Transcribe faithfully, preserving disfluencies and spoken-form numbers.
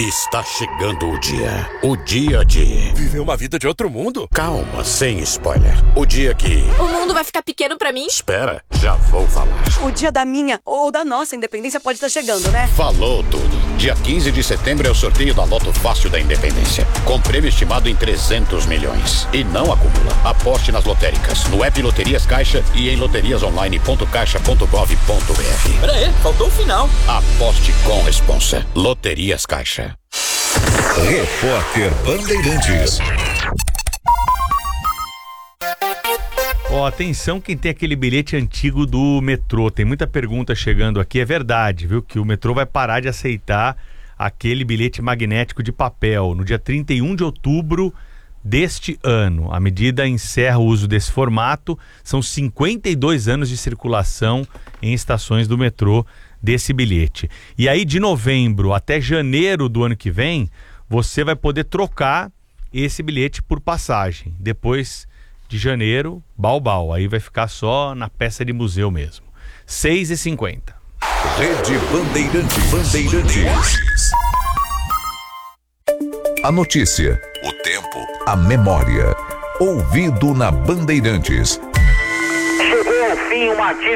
Está chegando o dia. O dia de... Viver uma vida de outro mundo? Calma, sem spoiler. O dia que... O mundo vai ficar pequeno pra mim? Espera, já vou falar. O dia da minha ou da nossa independência pode estar chegando, né? Falou tudo. Dia quinze de setembro é o sorteio da Loto Fácil da Independência. Com prêmio estimado em trezentos milhões. E não acumula. Aposte nas lotéricas, no app Loterias Caixa e em loterias online ponto caixa ponto gov ponto br. Pera aí, faltou o final. Aposte com responsa. Loterias Caixa. Repórter Bandeirantes. Ó, oh, atenção quem tem aquele bilhete antigo do metrô. Tem muita pergunta chegando aqui. É verdade, viu? Que o metrô vai parar de aceitar aquele bilhete magnético de papel no dia trinta e um de outubro deste ano. A medida encerra o uso desse formato. São cinquenta e dois anos de circulação em estações do metrô desse bilhete. E aí, de novembro até janeiro do ano que vem, você vai poder trocar esse bilhete por passagem. Depois de janeiro, baubau. Aí vai ficar só na peça de museu mesmo. seis e cinquenta. Rede Bandeirantes. Bandeirantes. A notícia, o tempo, a memória. Ouvido na Bandeirantes. Chegou ao fim uma